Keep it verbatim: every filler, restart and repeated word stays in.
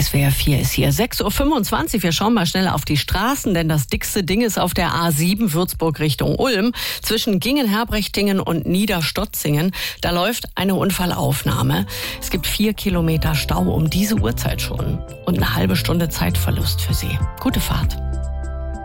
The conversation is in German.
S W R vier ist hier. sechs Uhr fünfundzwanzig. Wir schauen mal schnell auf die Straßen, denn das dickste Ding ist auf der A sieben Würzburg Richtung Ulm. Zwischen Gingen-Herbrechtingen und Niederstotzingen. Da läuft eine Unfallaufnahme. Es gibt vier Kilometer Stau um diese Uhrzeit schon. Und eine halbe Stunde Zeitverlust für Sie. Gute Fahrt.